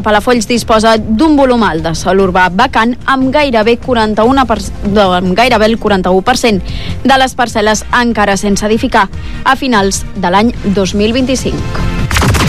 Palafolls disposa d'un volum alt de sòl urbà vacant amb gairebé el 41% de les parcel·les encara sense edificar a finals de l'any 2025.